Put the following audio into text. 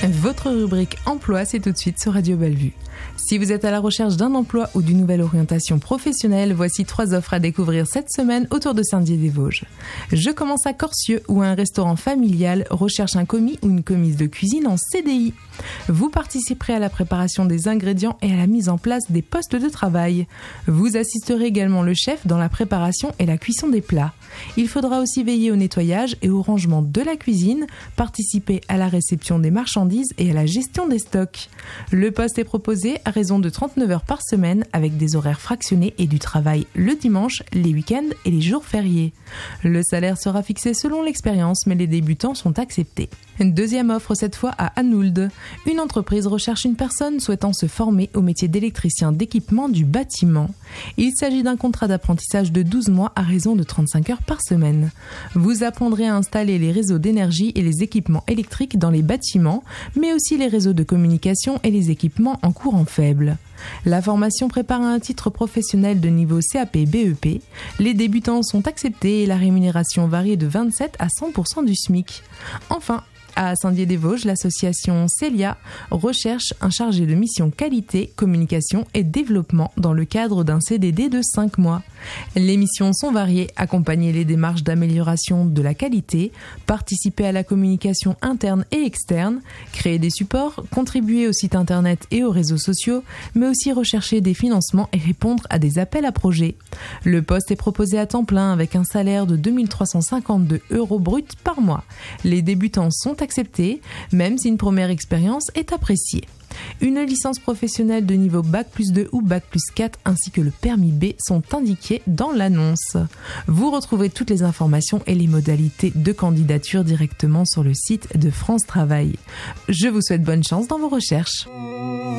Votre rubrique emploi, c'est tout de suite sur Radio Bellevue. Si vous êtes à la recherche d'un emploi ou d'une nouvelle orientation professionnelle, voici 3 offres à découvrir cette semaine autour de Saint-Dié-des-Vosges. Je commence à Corcieux, où un restaurant familial recherche un commis ou une commise de cuisine en CDI. Vous participerez à la préparation des ingrédients et à la mise en place des postes de travail. Vous assisterez également le chef dans la préparation et la cuisson des plats. Il faudra aussi veiller au nettoyage et au rangement de la cuisine, participer à la réception des marchandises et à la gestion des stocks. Le poste est proposé à raison de 39 heures par semaine avec des horaires fractionnés et du travail le dimanche, les week-ends et les jours fériés. Le salaire sera fixé selon l'expérience, mais les débutants sont acceptés. Une deuxième offre cette fois à Anould. Une entreprise recherche une personne souhaitant se former au métier d'électricien d'équipement du bâtiment. Il s'agit d'un contrat d'apprentissage de 12 mois à raison de 35 heures par semaine. Vous apprendrez à installer les réseaux d'énergie et les équipements électriques dans les bâtiments, mais aussi les réseaux de communication et les équipements en courant faible. La formation prépare à un titre professionnel de niveau CAP-BEP. Les débutants sont acceptés et la rémunération varie de 27 à 100% du SMIC. Enfin, à Saint-Dié-des-Vosges, l'association Célia recherche un chargé de mission qualité, communication et développement dans le cadre d'un CDD de 5 mois. Les missions sont variées, accompagner les démarches d'amélioration de la qualité, participer à la communication interne et externe, créer des supports, contribuer au site internet et aux réseaux sociaux, mais aussi rechercher des financements et répondre à des appels à projets. Le poste est proposé à temps plein avec un salaire de 2 352 € bruts par mois. Les débutants sont acceptés, même si une première expérience est appréciée. Une licence professionnelle de niveau Bac+2 ou Bac+4 ainsi que le permis B sont indiqués dans l'annonce. Vous retrouverez toutes les informations et les modalités de candidature directement sur le site de France Travail. Je vous souhaite bonne chance dans vos recherches.